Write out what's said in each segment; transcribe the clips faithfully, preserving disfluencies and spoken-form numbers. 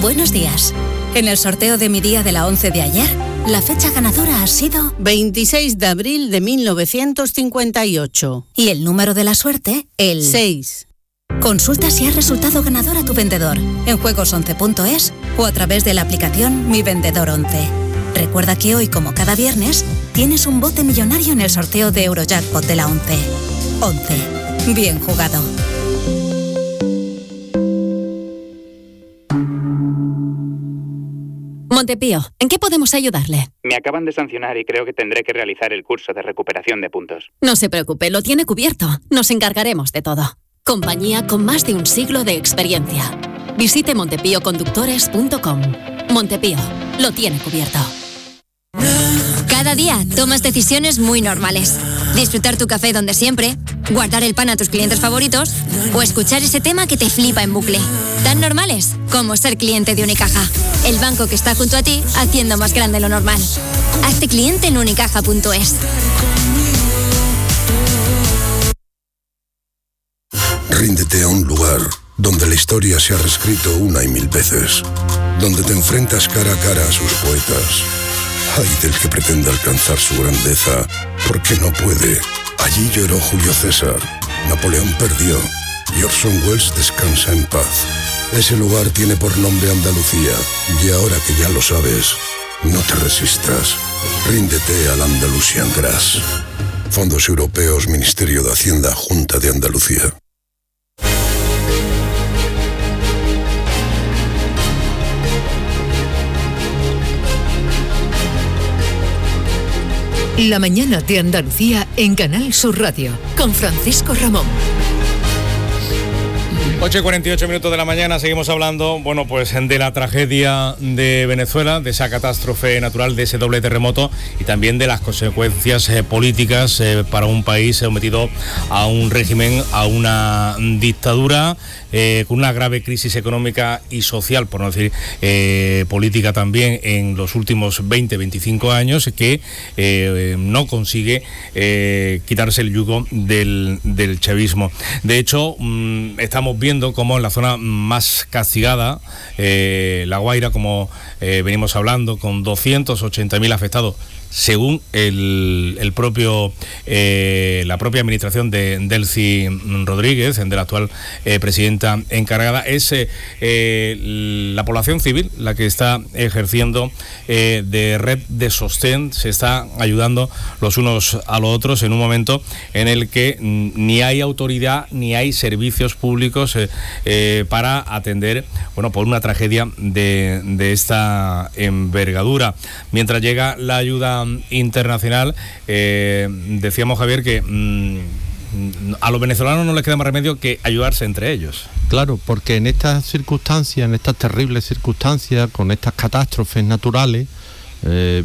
Buenos días. En el sorteo de mi día de la once de ayer, la fecha ganadora ha sido veintiséis de abril de mil novecientos cincuenta y ocho. Y el número de la suerte, el seis. Consulta si has resultado ganador a tu vendedor en juegos once punto es o a través de la aplicación Mi Vendedor once. Recuerda que hoy, como cada viernes, tienes un bote millonario en el sorteo de Eurojackpot de la once. once. Bien jugado. Montepío, ¿en qué podemos ayudarle? Me acaban de sancionar y creo que tendré que realizar el curso de recuperación de puntos. No se preocupe, lo tiene cubierto. Nos encargaremos de todo. Compañía con más de un siglo de experiencia. Visite montepío conductores punto com. Montepío, lo tiene cubierto. Cada día tomas decisiones muy normales. Disfrutar tu café donde siempre, guardar el pan a tus clientes favoritos o escuchar ese tema que te flipa en bucle. Tan normales como ser cliente de Unicaja, el banco que está junto a ti haciendo más grande lo normal. Hazte cliente en unicaja punto es. Ríndete a un lugar donde la historia se ha reescrito una y mil veces, donde te enfrentas cara a cara a sus poetas. Ay del que pretenda alcanzar su grandeza, porque no puede. Allí lloró Julio César, Napoleón perdió y Orson Welles descansa en paz. Ese lugar tiene por nombre Andalucía, y ahora que ya lo sabes, no te resistas. Ríndete al Andalusian Grass. Fondos Europeos, Ministerio de Hacienda, Junta de Andalucía. La mañana de Andalucía en Canal Sur Radio, con Francisco Ramón. ocho y cuarenta y ocho minutos de la mañana, seguimos hablando, bueno, pues de la tragedia de Venezuela, de esa catástrofe natural, de ese doble terremoto y también de las consecuencias eh, políticas eh, para un país sometido a un régimen, a una dictadura, eh, con una grave crisis económica y social, por no decir eh, política también, en los últimos veinte, veinticinco años, que eh, no consigue eh, quitarse el yugo del, del chavismo. De hecho, mmm, estamos viendo viendo cómo en la zona más castigada, eh, La Guaira, como eh, venimos hablando, con doscientos ochenta mil afectados, según el, el propio eh, la propia administración de Delcy Rodríguez, de la actual eh, presidenta encargada, es eh, eh, la población civil la que está ejerciendo eh, de red de sostén, se está ayudando los unos a los otros en un momento en el que ni hay autoridad ni hay servicios públicos eh, eh, para atender, bueno, por una tragedia de, de esta envergadura. Mientras llega la ayuda internacional, eh, decíamos, Javier, que mmm, a los venezolanos no les queda más remedio que ayudarse entre ellos. Claro, porque en estas circunstancias, en estas terribles circunstancias, con estas catástrofes naturales, eh,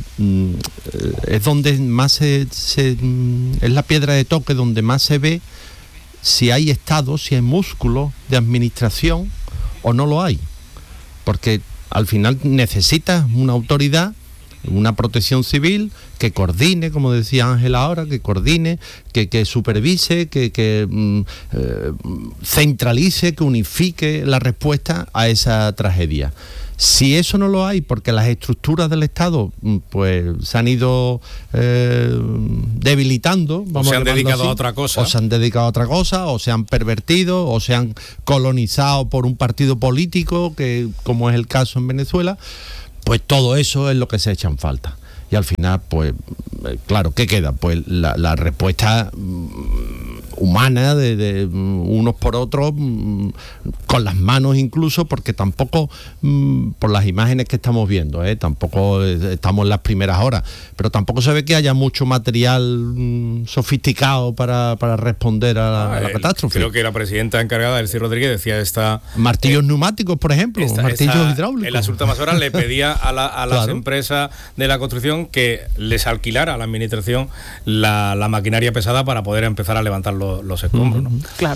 es donde más se, se es la piedra de toque donde más se ve si hay Estado, si hay músculo de administración o no lo hay, porque al final necesitas una autoridad, una protección civil que coordine, como decía Ángela ahora, que coordine, que, que supervise, que, que mm, eh, centralice, que unifique la respuesta a esa tragedia. Si eso no lo hay, porque las estructuras del Estado pues se han ido eh, debilitando, vamos, o se han dedicado así, a otra cosa, o se han dedicado a otra cosa, o se han pervertido, o se han colonizado por un partido político, que como es el caso en Venezuela, pues todo eso es lo que se echa en falta. Y al final, pues, claro, ¿qué queda? Pues la, la respuesta humana de, de unos por otros, con las manos incluso, porque tampoco, por las imágenes que estamos viendo, ¿eh? tampoco estamos en las primeras horas, pero tampoco se ve que haya mucho material sofisticado para, para responder a la, ah, a la catástrofe. Creo que la presidenta encargada, Delcy Rodríguez, decía esta... Martillos eh, neumáticos, por ejemplo, esta, martillos esta, hidráulicos. En las últimas horas le pedía a, la, a las claro. empresas de la construcción que les alquilara a la administración la, la maquinaria pesada para poder empezar a levantar los, los escombros, ¿no? Claro.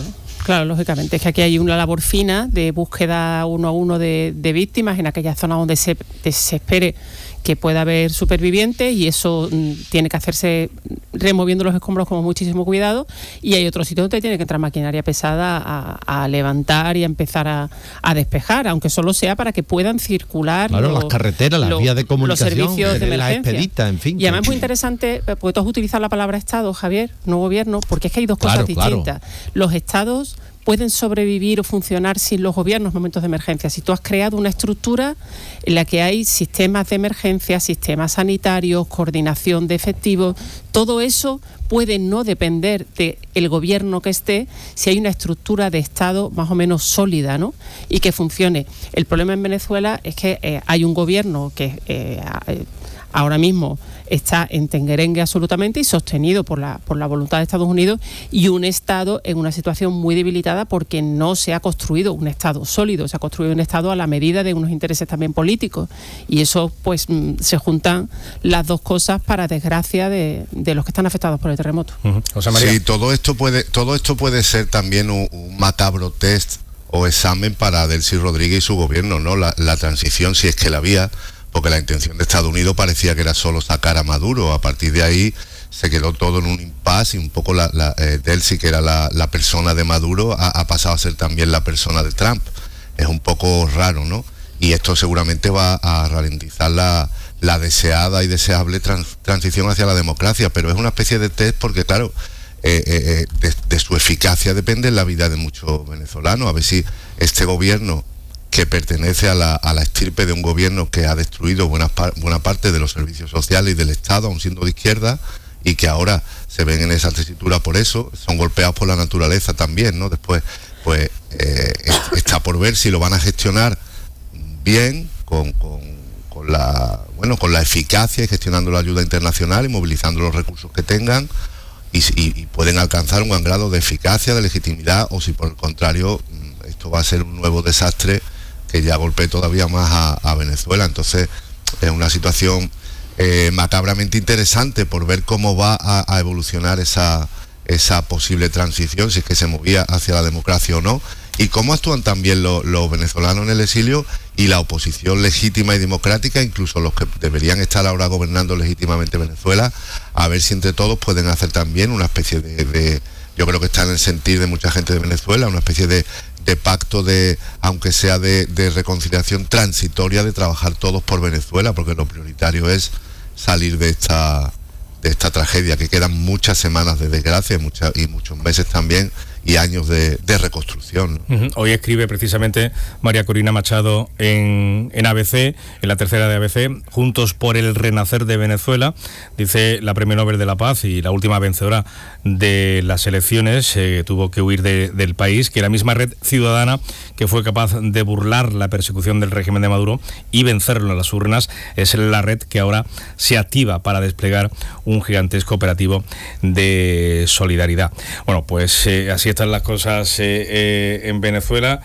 Claro, lógicamente, es que aquí hay una labor fina de búsqueda uno a uno de, de víctimas en aquellas zonas donde se, se espere que pueda haber supervivientes, y eso mm, tiene que hacerse removiendo los escombros con muchísimo cuidado, y hay otros sitios donde tiene que entrar maquinaria pesada a, a levantar y a empezar a, a despejar, aunque solo sea para que puedan circular claro, los, las carreteras, las los, vías de comunicación, los servicios de las emergencia. expeditas, en fin. Y además es muy interesante, porque tú has utilizado la palabra Estado, Javier, no gobierno, porque es que hay dos cosas claro, distintas. Claro. Los Estados pueden sobrevivir o funcionar sin los gobiernos en momentos de emergencia. Si tú has creado una estructura en la que hay sistemas de emergencia, sistemas sanitarios, coordinación de efectivos, todo eso puede no depender del gobierno que esté, si hay una estructura de Estado más o menos sólida, ¿no? Y que funcione. El problema en Venezuela es que eh, hay un gobierno que eh, ahora mismo está en tenguerengue absolutamente y sostenido por la, por la voluntad de Estados Unidos, y un Estado en una situación muy debilitada porque no se ha construido un Estado sólido, se ha construido un Estado a la medida de unos intereses también políticos, y eso pues se juntan las dos cosas para desgracia de, de los que están afectados por el terremoto. Uh-huh. José María. Sí, todo esto puede, todo esto puede ser también un, un macabro test o examen para Delcy Rodríguez y su gobierno, ¿no? La, la transición, si es que la había, porque la intención de Estados Unidos parecía que era solo sacar a Maduro. A partir de ahí se quedó todo en un impasse, y un poco la, la eh, Delcy, que era la, la persona de Maduro, ha, ha pasado a ser también la persona de Trump. Es un poco raro, ¿no? Y esto seguramente va a ralentizar la, la deseada y deseable trans, transición hacia la democracia, pero es una especie de test porque, claro, eh, eh, de, de su eficacia depende la vida de muchos venezolanos. A ver si este gobierno, que pertenece a la, a la estirpe de un gobierno que ha destruido buena, buena parte de los servicios sociales y del Estado, aun siendo de izquierda, y que ahora se ven en esa tesitura por eso, son golpeados por la naturaleza también, ¿no? Después, pues, eh, está por ver si lo van a gestionar bien, con, con, con la bueno con la eficacia, y gestionando la ayuda internacional y movilizando los recursos que tengan, y, y, y pueden alcanzar un gran grado de eficacia, de legitimidad, o si por el contrario esto va a ser un nuevo desastre que ya golpee todavía más a, a Venezuela. Entonces es una situación eh, macabramente interesante por ver cómo va a, a evolucionar esa, esa posible transición, si es que se movía hacia la democracia o no, y cómo actúan también los, los venezolanos en el exilio y la oposición legítima y democrática, incluso los que deberían estar ahora gobernando legítimamente Venezuela, a ver si entre todos pueden hacer también una especie de, de yo creo que está en el sentir de mucha gente de Venezuela, una especie de de pacto de, aunque sea de, de reconciliación transitoria, de trabajar todos por Venezuela, porque lo prioritario es salir de esta de esta tragedia, que quedan muchas semanas de desgracia, muchas, y muchos meses también, y años de, de reconstrucción, ¿no? Uh-huh. Hoy escribe precisamente María Corina Machado en, en A B C, en la tercera de A B C, Juntos por el Renacer de Venezuela. Dice la Premio Nobel de la Paz y la última vencedora de las elecciones, eh, tuvo que huir de, del país, que la misma red ciudadana que fue capaz de burlar la persecución del régimen de Maduro y vencerlo en las urnas, es la red que ahora se activa para desplegar un gigantesco operativo de solidaridad. Bueno, pues eh, así están las cosas eh, eh, en Venezuela,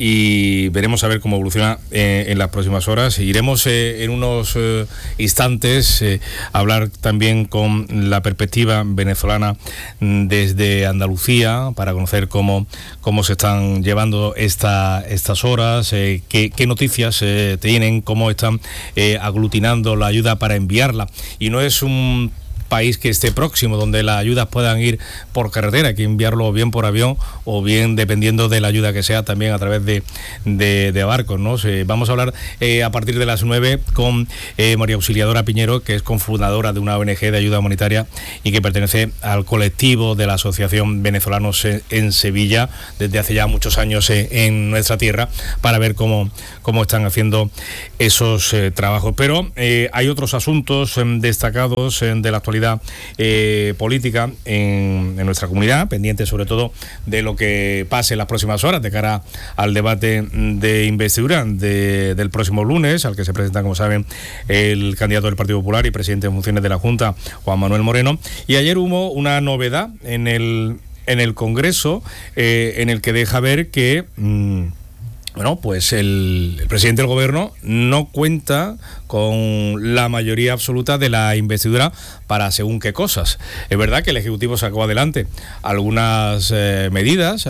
y veremos a ver cómo evoluciona eh, en las próximas horas. Iremos eh, en unos eh, instantes eh, a hablar también con la perspectiva venezolana desde Andalucía, para conocer cómo, cómo se están llevando esta, estas horas, eh, qué, qué noticias eh, tienen, cómo están eh, aglutinando la ayuda para enviarla. Y no es un país que esté próximo, donde las ayudas puedan ir por carretera, hay que enviarlo bien por avión o bien, dependiendo de la ayuda que sea, también a través de, de, de barcos, ¿no? Eh, vamos a hablar eh, a partir de las nueve con eh, María Auxiliadora Piñero, que es cofundadora de una O N G de ayuda humanitaria y que pertenece al colectivo de la Asociación Venezolanos en, en Sevilla desde hace ya muchos años eh, en nuestra tierra, para ver cómo, cómo están haciendo esos eh, trabajos. Pero eh, hay otros asuntos eh, destacados eh, de la actualidad Eh, política en, en nuestra comunidad, pendiente sobre todo de lo que pase en las próximas horas de cara al debate de investidura de, del próximo lunes, al que se presenta, como saben, el candidato del Partido Popular y presidente en funciones de la Junta, Juan Manuel Moreno. Y ayer hubo una novedad en el, en el Congreso, eh, en el que deja ver que Mmm, Bueno, pues el, el presidente del gobierno no cuenta con la mayoría absoluta de la investidura para según qué cosas. Es verdad que el Ejecutivo sacó adelante algunas eh, medidas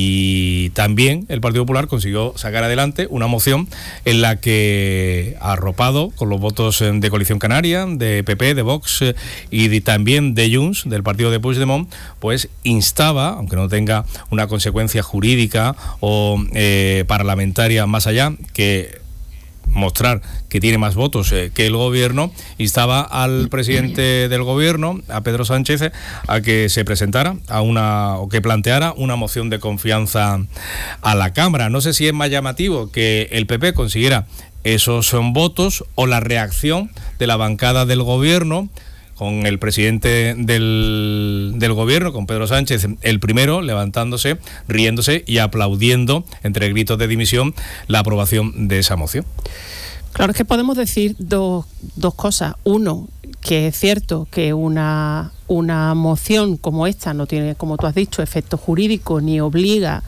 y también el Partido Popular consiguió sacar adelante una moción en la que, arropado con los votos de Coalición Canaria, de P P, de Vox eh, y de, también de Junts, del partido de Puigdemont, pues instaba, aunque no tenga una consecuencia jurídica o eh, parlamentaria más allá que mostrar que tiene más votos eh, que el gobierno, instaba al presidente del gobierno, a Pedro Sánchez, a que se presentara a una o que planteara una moción de confianza a la Cámara. No sé si es más llamativo que el P P consiguiera esos votos o la reacción de la bancada del gobierno, con el presidente del, del gobierno, con Pedro Sánchez, el primero, levantándose, riéndose y aplaudiendo, entre gritos de dimisión, la aprobación de esa moción. Claro, es que podemos decir dos, dos cosas. Uno, que es cierto que una, una moción como esta no tiene, como tú has dicho, efecto jurídico ni obliga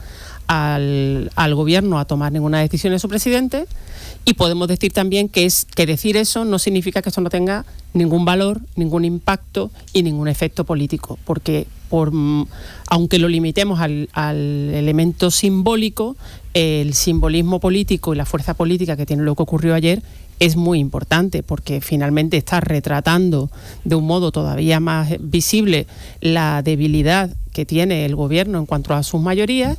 al, al gobierno a tomar ninguna decisión de su presidente. Y podemos decir también que es que decir eso no significa que esto no tenga ningún valor, ningún impacto y ningún efecto político, porque por, aunque lo limitemos al, al elemento simbólico, el simbolismo político y la fuerza política que tiene lo que ocurrió ayer es muy importante, porque finalmente está retratando de un modo todavía más visible la debilidad que tiene el gobierno en cuanto a sus mayorías.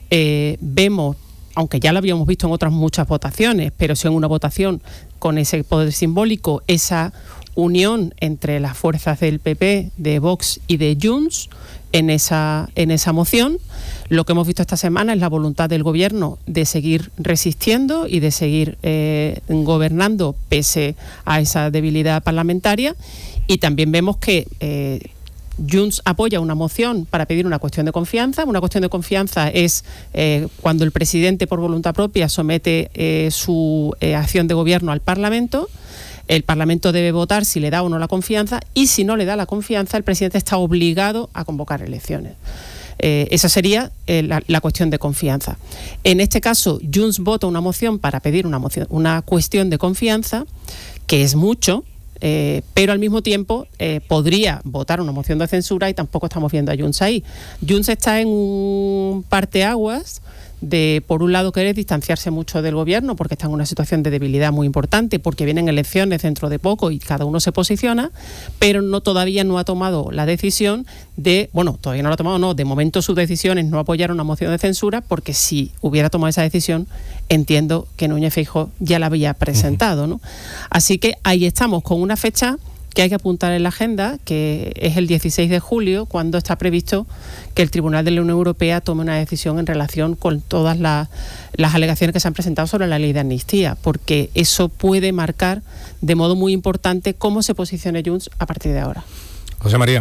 Eh, vemos, aunque ya lo habíamos visto en otras muchas votaciones, pero si en una votación con ese poder simbólico, esa unión entre las fuerzas del P P, de Vox y de Junts en esa, en esa moción. Lo que hemos visto esta semana es la voluntad del gobierno de seguir resistiendo y de seguir eh, gobernando pese a esa debilidad parlamentaria. Y también vemos que eh, Junts apoya una moción para pedir una cuestión de confianza. Una cuestión de confianza es eh, cuando el presidente por voluntad propia somete eh, su eh, acción de gobierno al Parlamento. El Parlamento debe votar si le da o no la confianza, y si no le da la confianza, el presidente está obligado a convocar elecciones. Eh, esa sería eh, la, la cuestión de confianza. En este caso, Junts vota una moción para pedir una, moción, una cuestión de confianza, que es mucho, eh, pero al mismo tiempo eh, podría votar una moción de censura y tampoco estamos viendo a Junts ahí. Junts está en un parteaguas de, por un lado, querer distanciarse mucho del gobierno porque está en una situación de debilidad muy importante, porque vienen elecciones dentro de poco y cada uno se posiciona, pero no todavía no ha tomado la decisión de, bueno, todavía no lo ha tomado, no, de momento su decisión es no apoyar una moción de censura, porque si hubiera tomado esa decisión, entiendo que Núñez Feijóo ya la había presentado, ¿no? Así que ahí estamos con una fecha que hay que apuntar en la agenda, que es el dieciséis de julio, cuando está previsto que el Tribunal de la Unión Europea tome una decisión en relación con todas las, las alegaciones que se han presentado sobre la ley de amnistía, porque eso puede marcar de modo muy importante cómo se posicione Junts a partir de ahora. José María.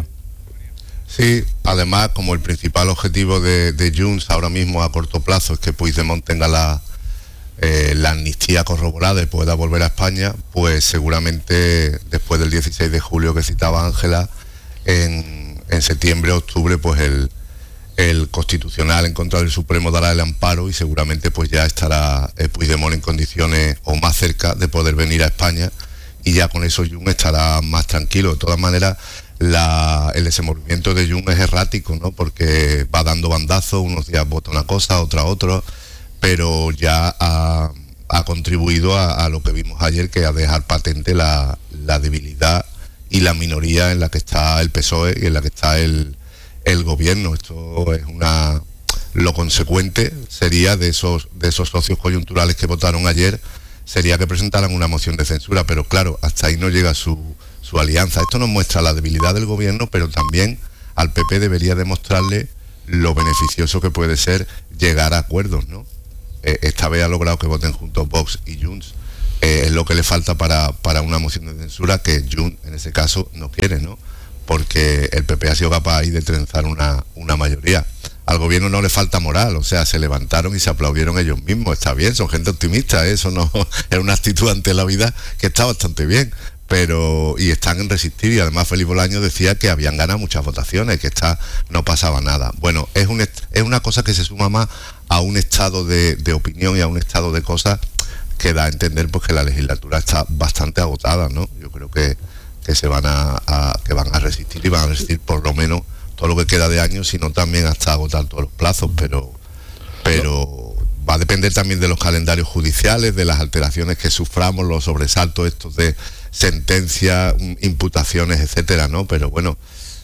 Sí, además, como el principal objetivo de, de Junts ahora mismo a corto plazo es que Puigdemont tenga la Eh, la amnistía corroborada y pueda volver a España, pues seguramente después del dieciséis de julio que citaba Ángela, en, en septiembre, octubre, pues el, el Constitucional en contra del Supremo dará el amparo y seguramente pues ya estará eh, Puigdemont en condiciones o más cerca de poder venir a España, y ya con eso Junts estará más tranquilo. De todas maneras, la, el desenvolvimiento de Junts es errático, ¿no? Porque va dando bandazos, unos días vota una cosa, otra otra, pero ya ha, ha contribuido a, a lo que vimos ayer, que a dejar patente la, la debilidad y la minoría en la que está el P S O E y en la que está el, el gobierno. Esto es una... Lo consecuente sería de esos, de esos socios coyunturales que votaron ayer, sería que presentaran una moción de censura, pero claro, hasta ahí no llega su, su alianza. Esto nos muestra la debilidad del gobierno, pero también al P P debería demostrarle lo beneficioso que puede ser llegar a acuerdos, ¿no? Esta vez ha logrado que voten juntos Vox y Junts. Eh, es lo que le falta para, para una moción de censura que Junts en ese caso no quiere, ¿no? Porque el P P ha sido capaz ahí de trenzar una, una mayoría. Al gobierno no le falta moral, o sea, se levantaron y se aplaudieron ellos mismos. Está bien, son gente optimista, ¿eh? Eso no es una actitud ante la vida que está bastante bien, pero y están en resistir, y además Félix Bolaños decía que habían ganado muchas votaciones, que esta no pasaba nada. Bueno, es un est- es una cosa que se suma más a un estado de, de opinión y a un estado de cosas que da a entender pues que la legislatura está bastante agotada, ¿no? Yo creo que, que se van a, a que van a resistir y van a resistir por lo menos todo lo que queda de año, sino también hasta agotar todos los plazos, pero pero va a depender también de los calendarios judiciales, de las alteraciones que suframos, los sobresaltos estos de sentencias, imputaciones, etcétera, ¿no? Pero bueno,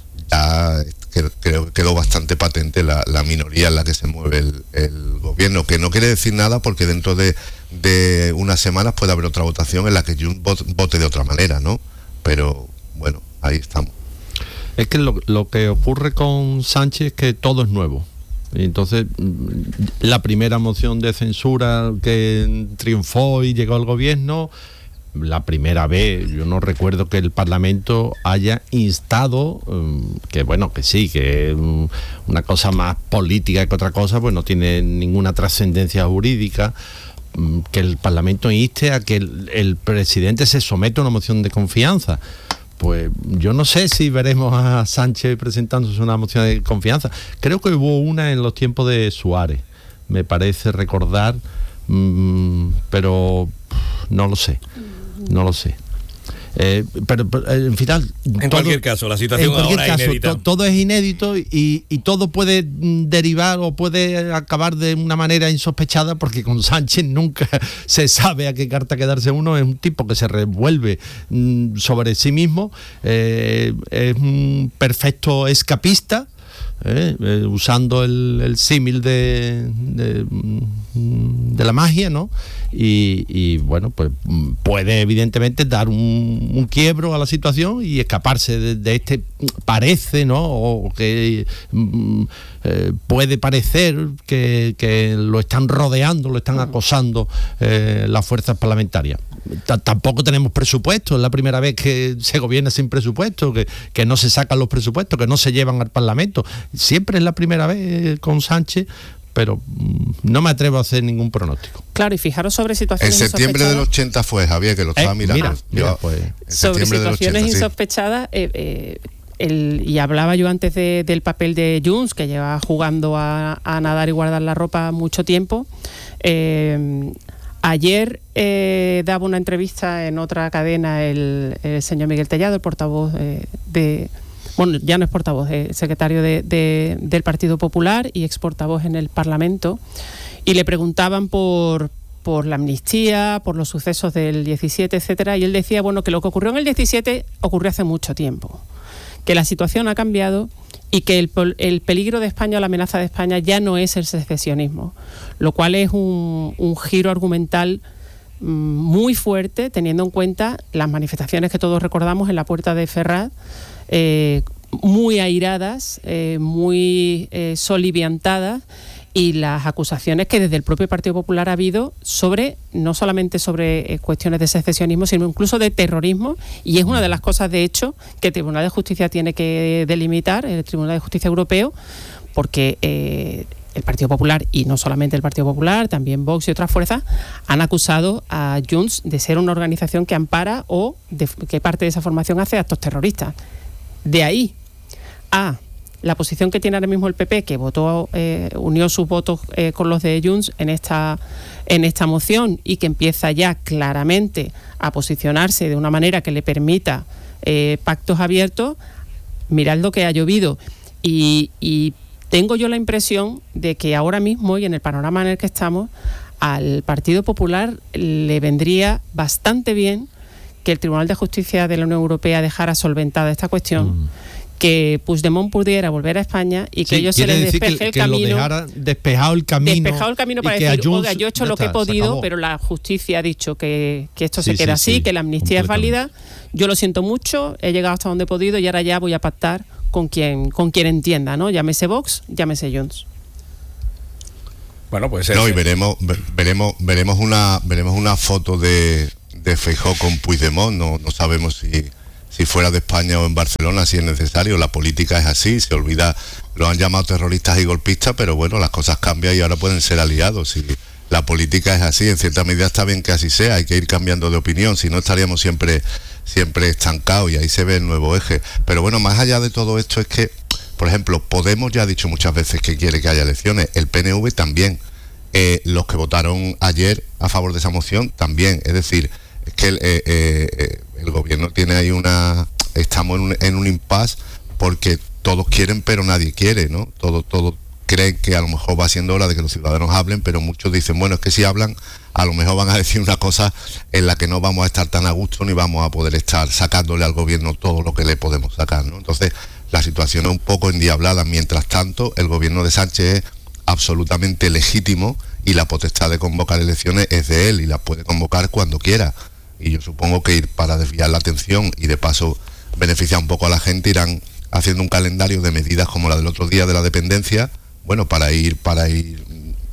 ya creo que quedó bastante patente la, la minoría en la que se mueve el, el gobierno, que no quiere decir nada porque dentro de, de unas semanas puede haber otra votación en la que Junts vote de otra manera, ¿no? Pero bueno, ahí estamos. Es que lo, lo que ocurre con Sánchez es que todo es nuevo. Y entonces, la primera moción de censura que triunfó y llegó al gobierno, la primera vez, yo no recuerdo que el Parlamento haya instado, um, que bueno, que sí, que es um, una cosa más política que otra cosa, pues no tiene ninguna trascendencia jurídica, um, que el Parlamento inste a que el, el presidente se someta a una moción de confianza. Pues yo no sé si veremos a Sánchez presentándose una moción de confianza. Creo que hubo una en los tiempos de Suárez, me parece recordar, mmm, pero no lo sé, no lo sé. Eh, pero, pero en final, en todo, cualquier caso, la situación ahora es inédita. To, todo es inédito y, y todo puede derivar o puede acabar de una manera insospechada, porque con Sánchez nunca se sabe a qué carta quedarse uno. Es un tipo que se revuelve mm, sobre sí mismo, eh, es un perfecto escapista. Eh, eh, usando el, el símil de, de, de la magia, ¿no? Y, y bueno, pues puede evidentemente dar un, un quiebro a la situación y escaparse de, de este, parece, ¿no? O que mm, eh, puede parecer que, que lo están rodeando, lo están acosando eh, las fuerzas parlamentarias. T- tampoco tenemos presupuesto, es la primera vez que se gobierna sin presupuesto, que, que no se sacan los presupuestos, que no se llevan al Parlamento. Siempre es la primera vez con Sánchez, pero no me atrevo a hacer ningún pronóstico. Claro, y fijaros sobre situaciones en septiembre del ochenta fue, Javier, que lo estaba eh, mirando. Mira, mira, yo, pues, sobre situaciones ochenta, insospechadas, sí. eh, eh, el, y hablaba yo antes de, del papel de Junts, que lleva jugando a, a nadar y guardar la ropa mucho tiempo. Eh, ayer eh, daba una entrevista en otra cadena el, el señor Miguel Tellado, el portavoz eh, de... Bueno, ya no es portavoz, es secretario de, de, del Partido Popular y ex portavoz en el Parlamento, y le preguntaban por, por la amnistía, por los sucesos del diecisiete, etcétera, y él decía, bueno, que lo que ocurrió en el diecisiete ocurrió hace mucho tiempo, que la situación ha cambiado y que el, el peligro de España o la amenaza de España ya no es el secesionismo, lo cual es un, un giro argumental muy fuerte, teniendo en cuenta las manifestaciones que todos recordamos en la Puerta de Ferraz, eh, muy airadas, eh, muy eh, soliviantadas, y las acusaciones que desde el propio Partido Popular ha habido sobre, no solamente sobre eh, cuestiones de secesionismo, sino incluso de terrorismo, y es una de las cosas, de hecho, que el Tribunal de Justicia tiene que delimitar, el Tribunal de Justicia Europeo, porque eh, el Partido Popular, y no solamente el Partido Popular, también Vox y otras fuerzas, han acusado a Junts de ser una organización que ampara o de, que parte de esa formación hace actos terroristas. De ahí a la posición que tiene ahora mismo el P P, que votó, eh, unió sus votos eh, con los de Junts en esta, en esta moción, y que empieza ya claramente a posicionarse de una manera que le permita eh, pactos abiertos. Mirad lo que ha llovido. Y, y tengo yo la impresión de que ahora mismo, y en el panorama en el que estamos, al Partido Popular le vendría bastante bien que el Tribunal de Justicia de la Unión Europea dejara solventada esta cuestión, mm. que Puigdemont pudiera volver a España y que sí, ellos se les despeje que, el que camino. Lo dejara despejado el camino. Despejado el camino para decir, oiga, yo he hecho lo que he podido, pero la justicia ha dicho que, que esto sí, se queda sí, así, sí, que la amnistía es válida. Yo lo siento mucho, he llegado hasta donde he podido y ahora ya voy a pactar con quien, con quien entienda, ¿no? Llámese Vox, llámese Junts. Bueno, pues no, y veremos, veremos, veremos una, veremos una foto de, de Feijóo con Puigdemont. No, no sabemos si, si fuera de España o en Barcelona, si es necesario. La política es así, se olvida, lo han llamado terroristas y golpistas, pero bueno, las cosas cambian y ahora pueden ser aliados. Y la política es así, en cierta medida está bien que así sea, hay que ir cambiando de opinión, si no estaríamos siempre, siempre estancados, y ahí se ve el nuevo eje. Pero bueno, más allá de todo esto es que, por ejemplo, Podemos ya ha dicho muchas veces que quiere que haya elecciones, el P N V también, eh, los que votaron ayer a favor de esa moción también, es decir, es que el, eh, eh, el gobierno tiene ahí una, estamos en un, en un impasse porque todos quieren pero nadie quiere, ¿no? Todos, todos creen que a lo mejor va siendo hora de que los ciudadanos hablen, pero muchos dicen, bueno, es que si hablan, a lo mejor van a decir una cosa en la que no vamos a estar tan a gusto ni vamos a poder estar sacándole al gobierno todo lo que le podemos sacar, ¿no? Entonces, la situación es un poco endiablada. Mientras tanto, el gobierno de Sánchez es absolutamente legítimo y la potestad de convocar elecciones es de él y las puede convocar cuando quiera. Y yo supongo que para desviar la atención y de paso beneficiar un poco a la gente, irán haciendo un calendario de medidas como la del otro día de la dependencia, bueno, para ir para ir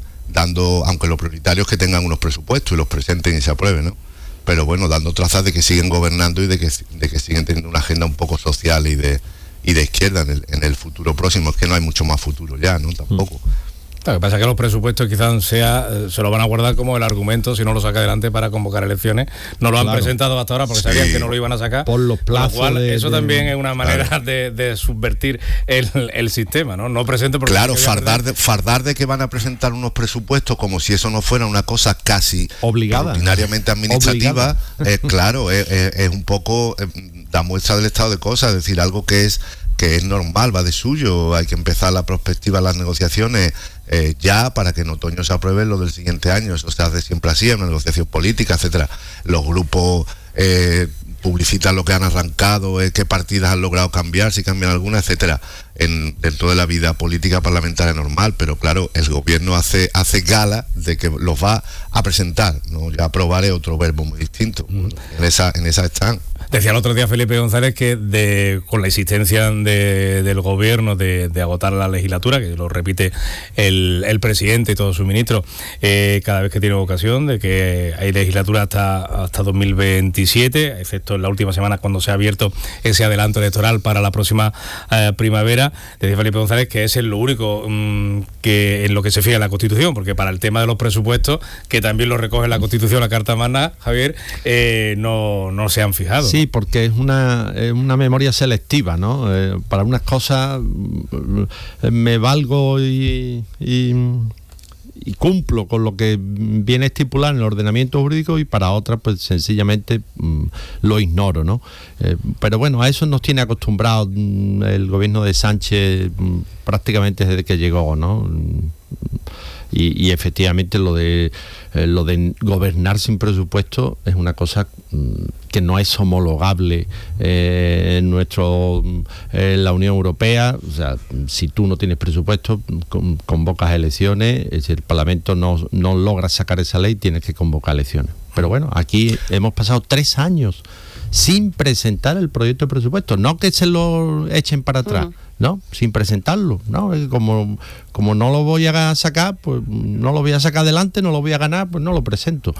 dando, aunque lo prioritario es que tengan unos presupuestos y los presenten y se aprueben, ¿no? Pero bueno, dando trazas de que siguen gobernando y de que, de que siguen teniendo una agenda un poco social y de y de izquierda en el, en el futuro próximo. Es que no hay mucho más futuro ya, ¿no? Tampoco. Mm. Lo que pasa es que los presupuestos quizás sea, se lo van a guardar como el argumento si no lo saca adelante para convocar elecciones. No lo han claro. presentado hasta ahora porque sí. sabían que no lo iban a sacar. Por los plazos. Lo cual, de, eso de, también es una manera claro. de, de subvertir el, el sistema, ¿no? No presente porque... Claro, fardar de, fardar de que van a presentar unos presupuestos como si eso no fuera una cosa casi obligada, ordinariamente administrativa. Eh, claro, es, es, es un poco... Eh, da muestra del estado de cosas, es decir, algo que es que es normal, va de suyo, hay que empezar la prospectiva, las negociaciones eh, ya para que en otoño se apruebe lo del siguiente año. Eso se hace siempre así, en una negociación política, etcétera. Los grupos eh, publicitan lo que han arrancado, eh, qué partidas han logrado cambiar, si cambian alguna, etcétera, en, dentro de la vida política parlamentaria normal. Pero claro, el gobierno hace hace gala de que los va a presentar, ¿no? Ya aprobar es otro verbo muy distinto. Mm. En esa, en esa están. Decía el otro día Felipe González que de, con la insistencia de, del gobierno de, de agotar la legislatura, que lo repite el, el presidente y todos sus ministros, eh, cada vez que tiene ocasión, de que hay legislatura hasta, hasta dos mil veintisiete, excepto en la última semana cuando se ha abierto ese adelanto electoral para la próxima eh, primavera. Decía Felipe González que ese es lo único um, que en lo que se fija la Constitución, porque para el tema de los presupuestos, que también lo recoge la Constitución, la Carta Magna, Javier, eh, no, no se han fijado. Sí, porque es una, es una memoria selectiva, ¿no? Eh, para unas cosas me valgo y, y, y cumplo con lo que viene estipulado en el ordenamiento jurídico y para otras pues sencillamente mm, lo ignoro, ¿no? Eh, pero bueno, a eso nos tiene acostumbrados mm, el gobierno de Sánchez mm, prácticamente desde que llegó, ¿no? Y, y efectivamente lo de eh, lo de gobernar sin presupuesto es una cosa mm, que no es homologable eh, en nuestro eh, en la Unión Europea. O sea, si tú no tienes presupuesto, con, convocas elecciones, si el Parlamento no, no logra sacar esa ley, tienes que convocar elecciones. Pero bueno, aquí hemos pasado tres años sin presentar el proyecto de presupuesto, no que se lo echen para atrás, uh-huh. no, sin presentarlo, no, como, como no lo voy a sacar, pues no lo voy a sacar adelante, no lo voy a ganar, pues no lo presento.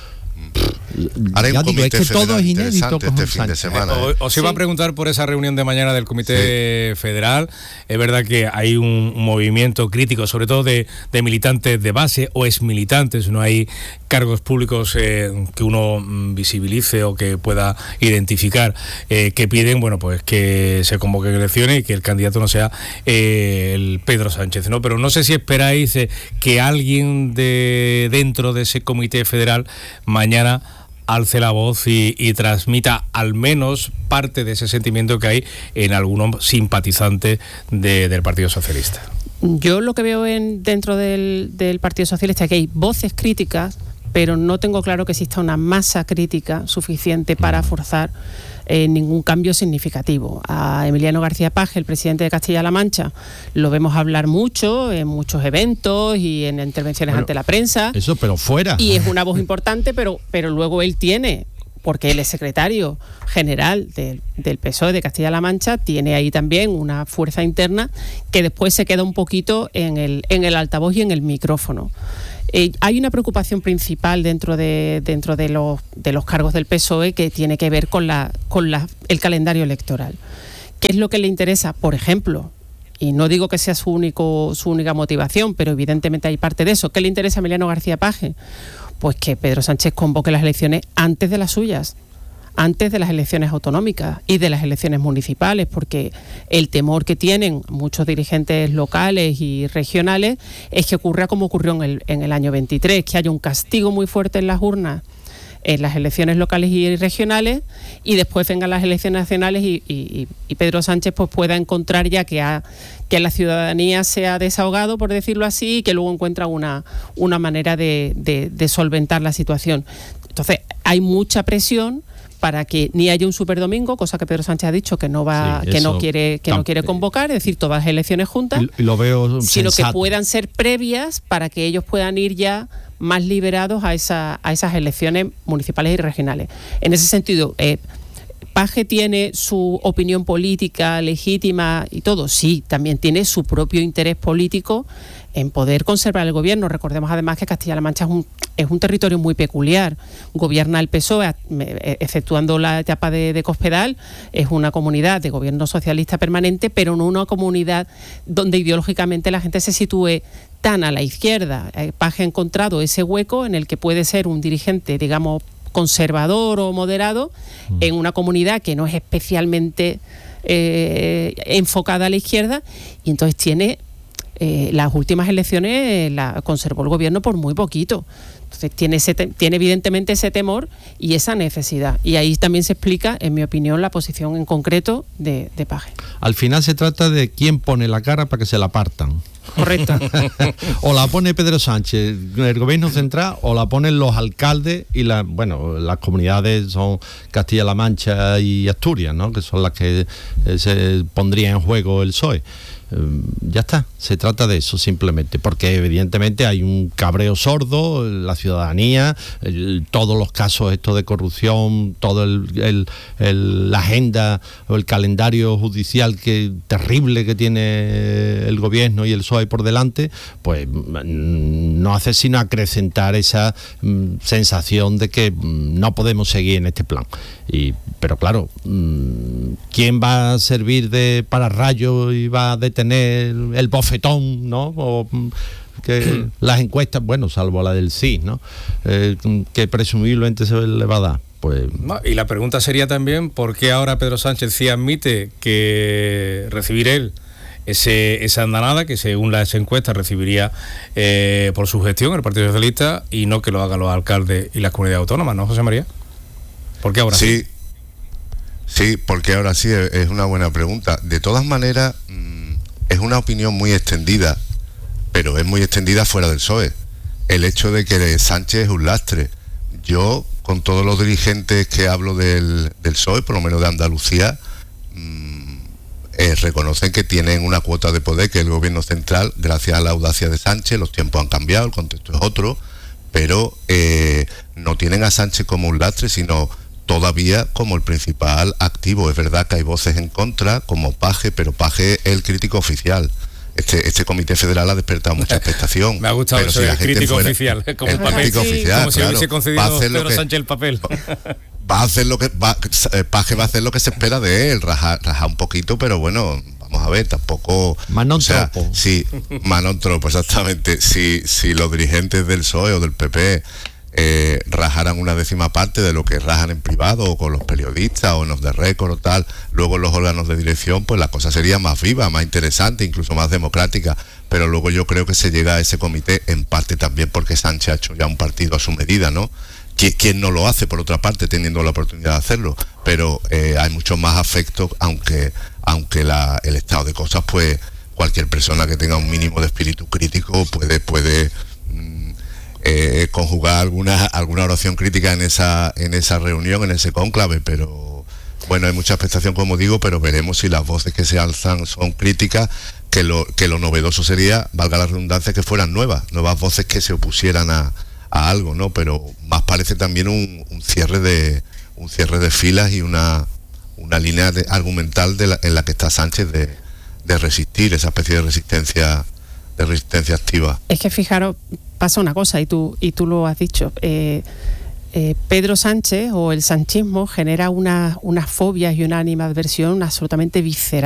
Ahora ya digo, es que todo es inédito este fin de semana. ¿eh? Os iba sí. a preguntar por esa reunión de mañana del Comité sí. Federal. Es verdad que hay un movimiento crítico, sobre todo de, de militantes de base o exmilitantes. No hay cargos públicos eh, que uno mm, visibilice o que pueda identificar, eh, que piden, bueno, pues que se convoquen elecciones y que el candidato no sea eh, el Pedro Sánchez, ¿no? Pero no sé si esperáis eh, que alguien de dentro de ese Comité Federal mañana alce la voz y, y transmita al menos parte de ese sentimiento que hay en algunos simpatizantes de, del Partido Socialista. Yo lo que veo en, dentro del, del Partido Socialista es que hay voces críticas, pero no tengo claro que exista una masa crítica suficiente para forzar eh, ningún cambio significativo. A Emiliano García Paje, el presidente de Castilla-La Mancha, lo vemos hablar mucho en muchos eventos y en intervenciones bueno, ante la prensa. Eso, pero fuera. Y es una voz importante, pero, pero luego él tiene, porque él es secretario general de, del P S O E de Castilla-La Mancha, tiene ahí también una fuerza interna que después se queda un poquito en el, en el altavoz y en el micrófono. Eh, hay una preocupación principal dentro de dentro de los de los cargos del P S O E que tiene que ver con la con la el calendario electoral. ¿Qué es lo que le interesa? Por ejemplo, y no digo que sea su único su única motivación, pero evidentemente hay parte de eso. ¿Qué le interesa a Emiliano García Paje? Pues que Pedro Sánchez convoque las elecciones antes de las suyas, antes de las elecciones autonómicas y de las elecciones municipales, porque el temor que tienen muchos dirigentes locales y regionales es que ocurra como ocurrió en el, en el año veintitrés, que haya un castigo muy fuerte en las urnas en las elecciones locales y regionales, y después vengan las elecciones nacionales y, y, y Pedro Sánchez pues pueda encontrar ya que, ha, que la ciudadanía se ha desahogado, por decirlo así, y que luego encuentra una, una manera de, de, de solventar la situación. Entonces hay mucha presión para que ni haya un superdomingo, cosa que Pedro Sánchez ha dicho que no va, sí, que no quiere, que no quiere convocar, es decir, todas las elecciones juntas, y lo veo sino sensato. Que puedan ser previas para que ellos puedan ir ya más liberados a, esa, a esas elecciones municipales y regionales. En ese sentido, eh, ¿Paje tiene su opinión política legítima y todo? Sí, también tiene su propio interés político en poder conservar el gobierno. Recordemos además que Castilla-La Mancha es un, es un territorio muy peculiar. Gobierna el P S O E, exceptuando la etapa de, de Cospedal, es una comunidad de gobierno socialista permanente, pero no una comunidad donde ideológicamente la gente se sitúe tan a la izquierda. Paje ha encontrado ese hueco en el que puede ser un dirigente, digamos, conservador o moderado mm. en una comunidad que no es especialmente eh, enfocada a la izquierda, y entonces tiene eh, las últimas elecciones eh, la conservó el gobierno por muy poquito. Entonces tiene, ese te- tiene evidentemente ese temor y esa necesidad, y ahí también se explica, en mi opinión, la posición en concreto de, de Paje. Al final se trata de quién pone la cara para que se la partan. Correcto. O la pone Pedro Sánchez, el gobierno central, o la ponen los alcaldes y la, bueno, las comunidades son Castilla-La Mancha y Asturias, ¿no? Que son las que eh, se pondría en juego el P S O E. Eh, ya está, se trata de eso simplemente, porque evidentemente hay un cabreo sordo, la ciudadanía, el, todos los casos estos de corrupción, todo el, el, el, la agenda o el calendario judicial que terrible que tiene el gobierno y el P S O E por delante, pues no hace sino acrecentar esa mm, sensación de que mm, no podemos seguir en este plan. Y, pero claro, mm, ¿quién va a servir de pararrayo y va a detener el bofetón, ¿no? O, que las encuestas, bueno, salvo la del C I S, ¿no? Eh, que presumiblemente se le va a dar. Pues... No, y la pregunta sería también, ¿por qué ahora Pedro Sánchez sí admite que recibir él ese esa andanada que según las encuestas recibiría eh, por su gestión el Partido Socialista, y no que lo hagan los alcaldes y las comunidades autónomas, ¿no, José María? ¿Por qué ahora sí? Sí, sí, porque ahora sí es una buena pregunta. De todas maneras, es una opinión muy extendida, pero es muy extendida fuera del P S O E. El hecho de que Sánchez es un lastre. Yo, con todos los dirigentes que hablo del, del P S O E, por lo menos de Andalucía, mmm, eh, reconocen que tienen una cuota de poder, que el gobierno central, gracias a la audacia de Sánchez, los tiempos han cambiado, el contexto es otro, pero eh, no tienen a Sánchez como un lastre, sino todavía como el principal activo. Es verdad que hay voces en contra, como Paje, pero Paje es el crítico oficial. Este, este comité federal ha despertado mucha expectación. Me ha gustado pero eso, si el crítico fuera, oficial, como el papel, crítico sí, oficial, como si claro, hubiese concedido Pedro que, Sánchez el papel. Va a hacer lo que va, Paje va a hacer lo que se espera de él, rajar raja un poquito, pero bueno, vamos a ver, tampoco. Manon o sea, tropo. Sí, Manon tropo, exactamente. Si, si los dirigentes del P S O E o del P P Eh, rajaran una décima parte de lo que rajan en privado o con los periodistas o en los de récord o tal, luego en los órganos de dirección, pues la cosa sería más viva, más interesante, incluso más democrática. Pero luego yo creo que se llega a ese comité en parte también porque Sánchez ha hecho ya un partido a su medida, ¿no? ¿Quién no lo hace, por otra parte, teniendo la oportunidad de hacerlo? Pero eh, hay mucho más afecto, aunque aunque la, el estado de cosas, pues cualquier persona que tenga un mínimo de espíritu crítico puede puede Eh, conjugar alguna alguna oración crítica en esa en esa reunión, en ese cónclave, pero bueno, hay mucha expectación, como digo, pero veremos si las voces que se alzan son críticas, que lo que lo novedoso sería, valga la redundancia, que fueran nuevas, nuevas voces que se opusieran a, a algo, ¿no? Pero más parece también un, un cierre de un cierre de filas y una una línea de, argumental de la, en la que está Sánchez de, de resistir, esa especie de resistencia de resistencia activa. Es que fijaros, pasa una cosa, y tú y tú lo has dicho, eh, eh, Pedro Sánchez o el sanchismo genera una, unas fobias y una animadversión absolutamente visceral.